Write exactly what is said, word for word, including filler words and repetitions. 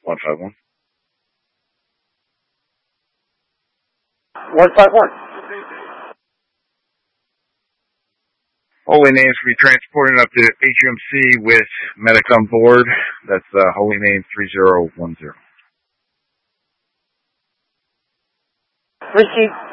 one five one. one five one. Holy Names will be transporting up to H U M C with medic on board. That's uh, Holy Name three zero one zero. Receive.